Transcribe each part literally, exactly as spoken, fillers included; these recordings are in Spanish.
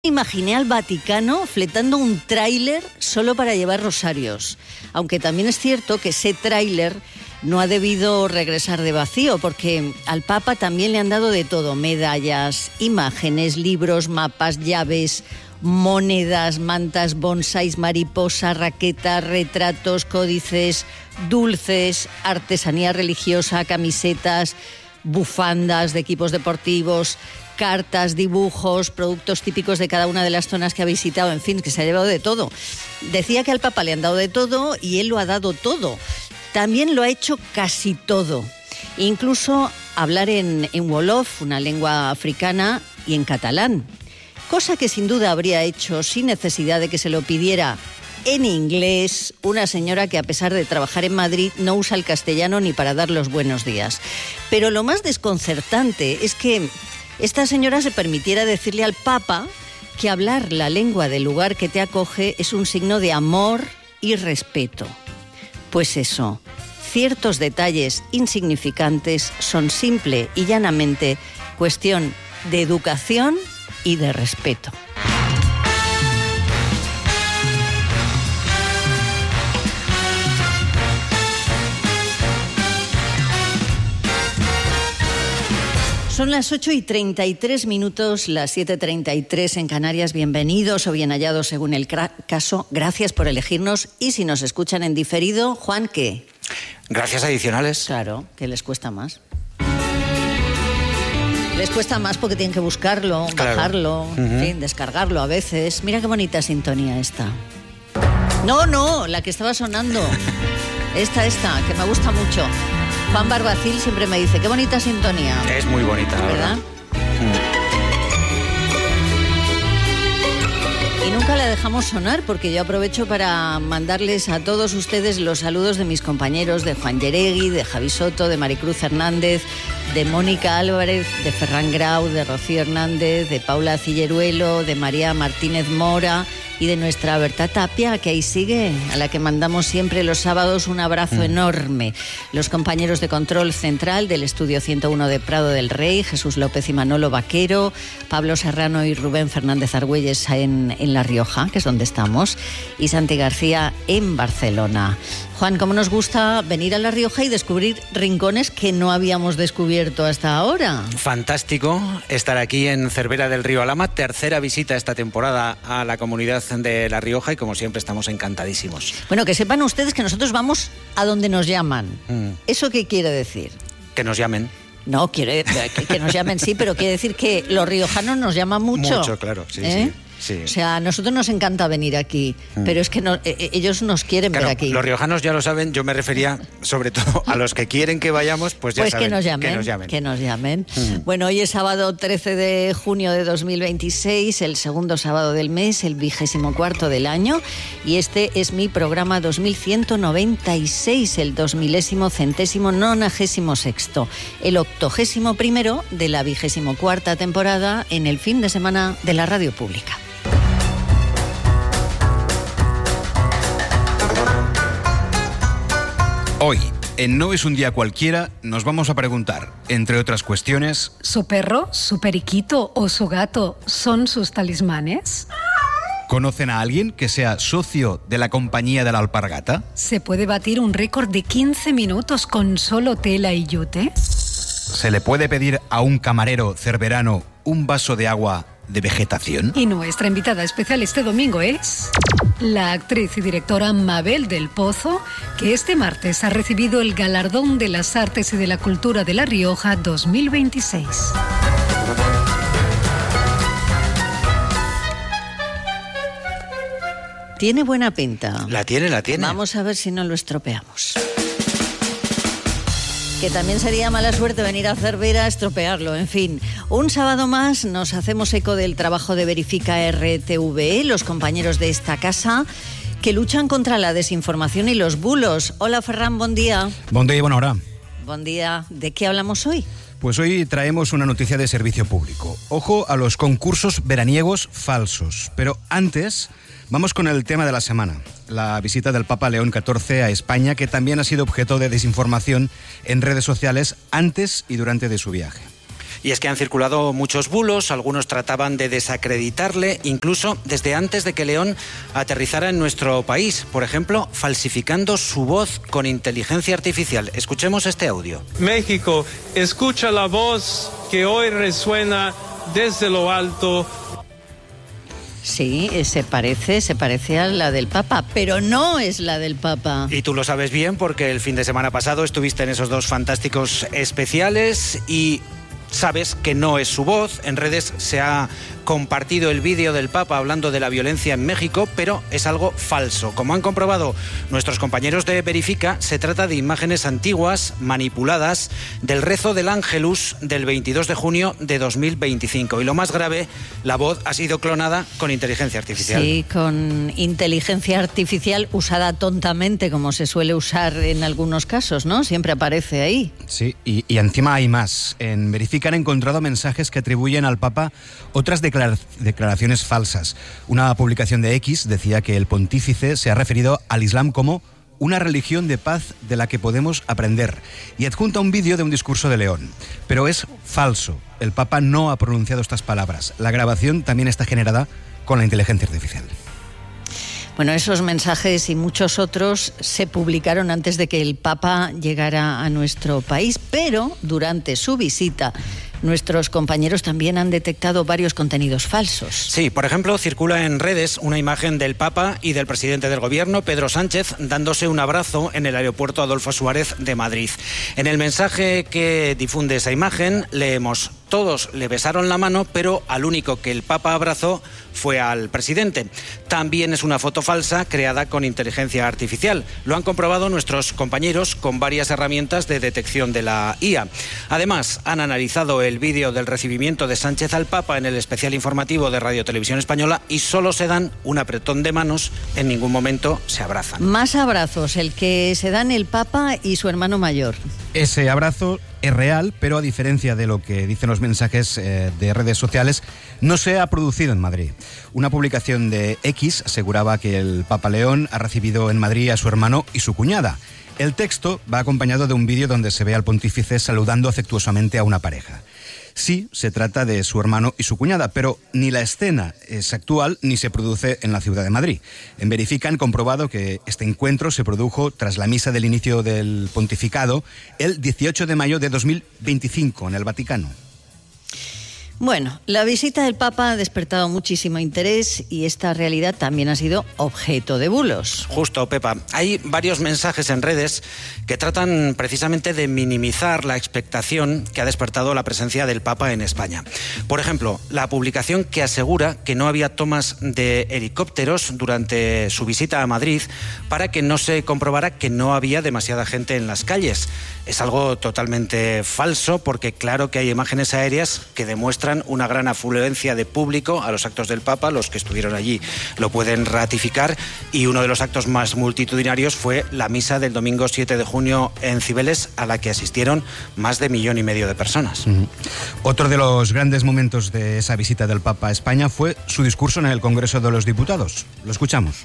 Imaginé al Vaticano fletando un tráiler solo para llevar rosarios, aunque también es cierto que ese tráiler no ha debido regresar de vacío, porque al Papa también le han dado de todo: medallas, imágenes, libros, mapas, llaves, monedas, mantas, bonsáis, mariposas, raquetas, retratos, códices, dulces, artesanía religiosa, camisetas, bufandas de equipos deportivos, cartas, dibujos, productos típicos de cada una de las zonas que ha visitado, en fin, que se ha llevado de todo. Decía que al Papa le han dado de todo y él lo ha dado todo. También lo ha hecho casi todo. Incluso hablar en, en Wolof, una lengua africana, y en catalán. Cosa que sin duda habría hecho sin necesidad de que se lo pidiera en inglés una señora que, a pesar de trabajar en Madrid, no usa el castellano ni para dar los buenos días. Pero lo más desconcertante es que esta señora se permitiera decirle al Papa que hablar la lengua del lugar que te acoge es un signo de amor y respeto. Pues eso, ciertos detalles insignificantes son simple y llanamente cuestión de educación y de respeto. Son las ocho y treinta y tres minutos, las siete y treinta y tres en Canarias. Bienvenidos o bien hallados según el caso. Gracias por elegirnos. Y si nos escuchan en diferido, Juan, ¿qué? Gracias adicionales. Claro, que les cuesta más. Les cuesta más porque tienen que buscarlo, claro, bajarlo, uh-huh. en fin, descargarlo a veces. Mira qué bonita sintonía esta. No, no, la que estaba sonando. Esta, esta, que me gusta mucho. Juan Barbacil siempre me dice, qué bonita sintonía. Es muy bonita, ¿verdad? ¿verdad? Mm. Y nunca la dejamos sonar, porque yo aprovecho para mandarles a todos ustedes los saludos de mis compañeros, de Juan Yeregui, de Javi Soto, de Maricruz Hernández, de Mónica Álvarez, de Ferran Grau, de Rocío Hernández, de Paula Cilleruelo, de María Martínez Mora y de nuestra Berta Tapia, que ahí sigue, a la que mandamos siempre los sábados un abrazo mm. enorme. Los compañeros de Control Central del Estudio ciento uno de Prado del Rey, Jesús López y Manolo Vaquero, Pablo Serrano y Rubén Fernández Argüelles en, en La Rioja, que es donde estamos, y Santi García en Barcelona. Juan, ¿cómo nos gusta venir a La Rioja y descubrir rincones que no habíamos descubierto hasta ahora? Fantástico estar aquí en Cervera del Río Alhama, tercera visita esta temporada a la comunidad de La Rioja, y como siempre estamos encantadísimos. Bueno, que sepan ustedes que nosotros vamos a donde nos llaman. Mm. ¿Eso qué quiere decir? Que nos llamen. No, quiere que, que nos llamen, sí, pero quiere decir que los riojanos nos llaman mucho. Mucho, claro, sí, ¿Eh? sí. Sí. O sea, a nosotros nos encanta venir aquí, mm. pero es que no, eh, ellos nos quieren claro, ver aquí. Los riojanos ya lo saben, yo me refería sobre todo a los que quieren que vayamos, pues ya pues saben. que nos llamen, que nos llamen. Que nos llamen. Mm. Bueno, hoy es sábado trece de junio de dos mil veintiséis, el segundo sábado del mes, el vigésimo cuarto del año, y este es mi programa dos mil ciento noventa y seis, el dos milésimo centésimo nonagésimo sexto, el octogésimo primero de la vigésimo cuarta temporada en el fin de semana de la radio pública. Hoy, en No es un día cualquiera, nos vamos a preguntar, entre otras cuestiones... ¿Su perro, su periquito o su gato son sus talismanes? ¿Conocen a alguien que sea socio de la compañía de la alpargata? ¿Se puede batir un récord de quince minutos con solo tela y yute? ¿Se le puede pedir a un camarero cerverano un vaso de agua de vegetación? Y nuestra invitada especial este domingo es la actriz y directora Mabel del Pozo, que este martes ha recibido el Galardón de las Artes y de la Cultura de La Rioja dos mil veintiséis. Tiene buena pinta. La tiene, la tiene. Vamos a ver si no lo estropeamos. Que también sería mala suerte venir a Cervera a estropearlo. En fin, un sábado más nos hacemos eco del trabajo de Verifica R T V E, los compañeros de esta casa que luchan contra la desinformación y los bulos. Hola, Ferran, buen día. Buen día y buena hora. Buen día. ¿De qué hablamos hoy? Pues hoy traemos una noticia de servicio público. Ojo a los concursos veraniegos falsos. Pero antes, vamos con el tema de la semana. La visita del Papa León catorce a España, que también ha sido objeto de desinformación en redes sociales antes y durante de su viaje. Y es que han circulado muchos bulos, algunos trataban de desacreditarle, incluso desde antes de que León aterrizara en nuestro país, por ejemplo, falsificando su voz con inteligencia artificial. Escuchemos este audio. México, escucha la voz que hoy resuena desde lo alto. Sí, se parece, se parece a la del Papa, pero no es la del Papa. Y tú lo sabes bien porque el fin de semana pasado estuviste en esos dos fantásticos especiales y sabes que no es su voz. En redes se ha compartido el vídeo del Papa hablando de la violencia en México, pero es algo falso. Como han comprobado nuestros compañeros de Verifica, se trata de imágenes antiguas, manipuladas, del rezo del Ángelus del veintidós de junio de dos mil veinticinco. Y lo más grave, la voz ha sido clonada con inteligencia artificial. Sí, con inteligencia artificial usada tontamente, como se suele usar en algunos casos, ¿no? Siempre aparece ahí. Sí, y, y encima hay más. En Verifica han encontrado mensajes que atribuyen al Papa otras declaraciones declaraciones falsas. Una publicación de X decía que el pontífice se ha referido al Islam como una religión de paz de la que podemos aprender, y adjunta un vídeo de un discurso de León. Pero es falso. El Papa no ha pronunciado estas palabras. La grabación también está generada con la inteligencia artificial. Bueno, esos mensajes y muchos otros se publicaron antes de que el Papa llegara a nuestro país, pero durante su visita nuestros compañeros también han detectado varios contenidos falsos. Sí, por ejemplo, circula en redes una imagen del Papa y del presidente del Gobierno, Pedro Sánchez, dándose un abrazo en el aeropuerto Adolfo Suárez de Madrid. En el mensaje que difunde esa imagen leemos: todos le besaron la mano, pero al único que el Papa abrazó fue al presidente. También es una foto falsa creada con inteligencia artificial. Lo han comprobado nuestros compañeros con varias herramientas de detección de la I A. Además, han analizado el vídeo del recibimiento de Sánchez al Papa en el especial informativo de Radio Televisión Española y solo se dan un apretón de manos, en ningún momento se abrazan. Más abrazos, el que se dan el Papa y su hermano mayor. Ese abrazo es real, pero a diferencia de lo que dicen los mensajes eh, de redes sociales, no se ha producido en Madrid. Una publicación de X aseguraba que el Papa León ha recibido en Madrid a su hermano y su cuñada. El texto va acompañado de un vídeo donde se ve al pontífice saludando afectuosamente a una pareja. Sí, se trata de su hermano y su cuñada, pero ni la escena es actual ni se produce en la ciudad de Madrid. En Verifica han comprobado que este encuentro se produjo tras la misa del inicio del pontificado el dieciocho de mayo de dos mil veinticinco en el Vaticano. Bueno, la visita del Papa ha despertado muchísimo interés y esta realidad también ha sido objeto de bulos. Justo, Pepa. Hay varios mensajes en redes que tratan precisamente de minimizar la expectación que ha despertado la presencia del Papa en España. Por ejemplo, la publicación que asegura que no había tomas de helicópteros durante su visita a Madrid para que no se comprobara que no había demasiada gente en las calles. Es algo totalmente falso porque claro que hay imágenes aéreas que demuestran una gran afluencia de público a los actos del Papa. Los que estuvieron allí lo pueden ratificar, y uno de los actos más multitudinarios fue la misa del domingo siete de junio en Cibeles, a la que asistieron más de millón y medio de personas. Uh-huh. Otro de los grandes momentos de esa visita del Papa a España fue su discurso en el Congreso de los Diputados. Lo escuchamos.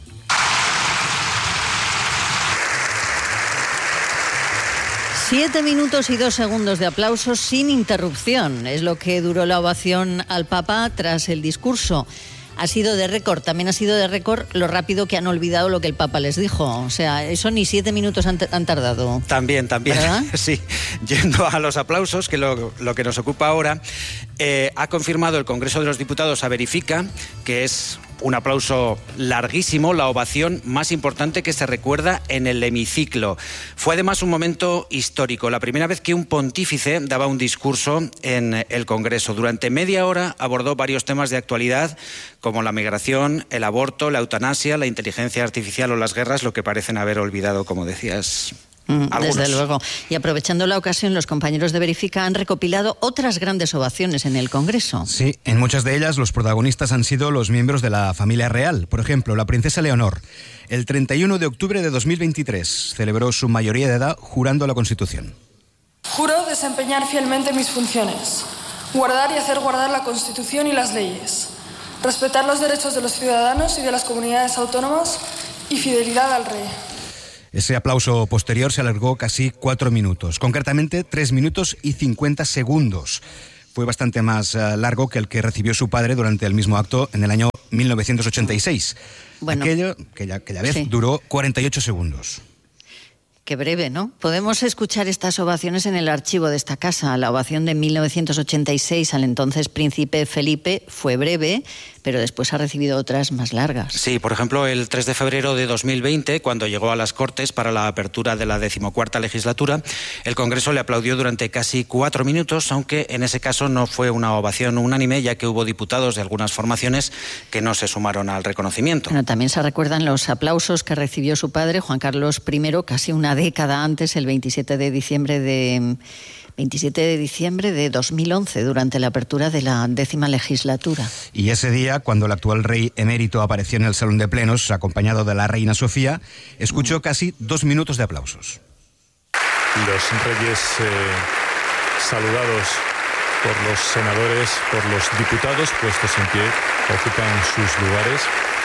Siete minutos y dos segundos de aplausos sin interrupción. Es lo que duró la ovación al Papa tras el discurso. Ha sido de récord, también ha sido de récord lo rápido que han olvidado lo que el Papa les dijo. O sea, eso ni siete minutos han, han tardado. También, también. ¿Verdad? Sí, yendo a los aplausos, que lo, lo que nos ocupa ahora, eh, ha confirmado el Congreso de los Diputados a Verifica que es un aplauso larguísimo, la ovación más importante que se recuerda en el hemiciclo. Fue además un momento histórico, la primera vez que un pontífice daba un discurso en el Congreso. Durante media hora abordó varios temas de actualidad, como la migración, el aborto, la eutanasia, la inteligencia artificial o las guerras, lo que parecen haber olvidado, como decías. Algunos. Desde luego. Y aprovechando la ocasión, los compañeros de Verifica han recopilado otras grandes ovaciones en el Congreso. Sí, en muchas de ellas los protagonistas han sido los miembros de la familia real. Por ejemplo, la princesa Leonor. El treinta y uno de octubre de dos mil veintitrés celebró su mayoría de edad jurando la Constitución. Juro desempeñar fielmente mis funciones, guardar y hacer guardar la Constitución y las leyes, respetar los derechos de los ciudadanos y de las comunidades autónomas y fidelidad al rey. Ese aplauso posterior se alargó casi cuatro minutos, concretamente tres minutos y cincuenta segundos. Fue bastante más uh, largo que el que recibió su padre durante el mismo acto en el año mil novecientos ochenta y seis. Bueno, Aquello, aquella, aquella vez, sí, duró cuarenta y ocho segundos. Qué breve, ¿no? Podemos escuchar estas ovaciones en el archivo de esta casa. La ovación de mil novecientos ochenta y seis al entonces príncipe Felipe fue breve, pero después ha recibido otras más largas. Sí, por ejemplo, el tres de febrero de dos mil veinte, cuando llegó a las Cortes para la apertura de la decimocuarta legislatura, el Congreso le aplaudió durante casi cuatro minutos, aunque en ese caso no fue una ovación unánime, ya que hubo diputados de algunas formaciones que no se sumaron al reconocimiento. Bueno, también se recuerdan los aplausos que recibió su padre, Juan Carlos primero, casi una década antes, el veintisiete de diciembre de... veintisiete de diciembre de dos mil once, durante la apertura de la décima legislatura. Y ese día, cuando el actual rey emérito apareció en el Salón de Plenos, acompañado de la reina Sofía, escuchó mm. casi dos minutos de aplausos. Los reyes eh, saludados por los senadores, por los diputados puestos en pie, ocupan sus lugares.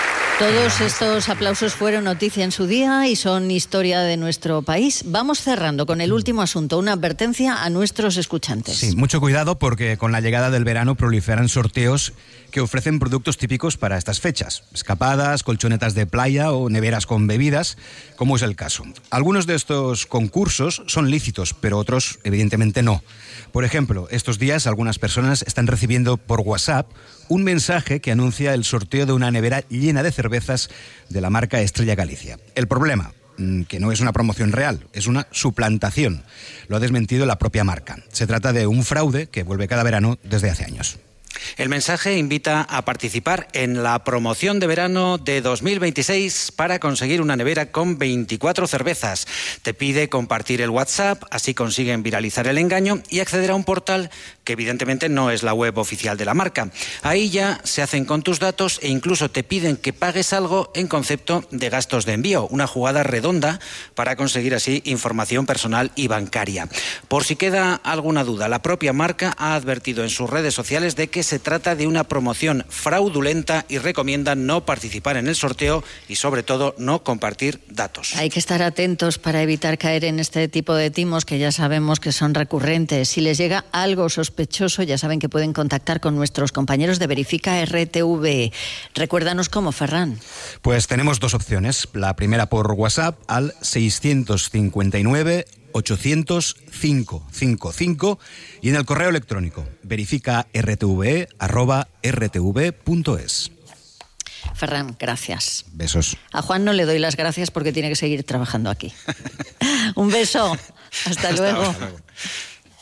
Todos estos aplausos fueron noticia en su día y son historia de nuestro país. Vamos cerrando con el último asunto, una advertencia a nuestros escuchantes. Sí, mucho cuidado porque con la llegada del verano proliferan sorteos que ofrecen productos típicos para estas fechas. Escapadas, colchonetas de playa o neveras con bebidas, como es el caso. Algunos de estos concursos son lícitos, pero otros evidentemente no. Por ejemplo, estos días algunas personas están recibiendo por WhatsApp un mensaje que anuncia el sorteo de una nevera llena de cervezas de la marca Estrella Galicia. El problema, que no es una promoción real, es una suplantación. Lo ha desmentido la propia marca. Se trata de un fraude que vuelve cada verano desde hace años. El mensaje invita a participar en la promoción de verano de dos mil veintiséis para conseguir una nevera con veinticuatro cervezas. Te pide compartir el WhatsApp, así consiguen viralizar el engaño y acceder a un portal que evidentemente no es la web oficial de la marca. Ahí ya se hacen con tus datos e incluso te piden que pagues algo en concepto de gastos de envío, una jugada redonda para conseguir así información personal y bancaria. Por si queda alguna duda, la propia marca ha advertido en sus redes sociales de que se trata de una promoción fraudulenta y recomienda no participar en el sorteo y sobre todo no compartir datos. Hay que estar atentos para evitar caer en este tipo de timos que ya sabemos que son recurrentes. Si les llega algo sospechoso, ya saben que pueden contactar con nuestros compañeros de Verifica R T V. Recuérdanos cómo, Ferran. Pues tenemos dos opciones. La primera por WhatsApp al seiscientos cincuenta y nueve ochocientos cinco cinco cinco y en el correo electrónico verifica r t v arroba r t v punto es. Ferran, gracias. Besos. A Juan no le doy las gracias porque tiene que seguir trabajando aquí. Un beso. Hasta, Hasta luego. luego.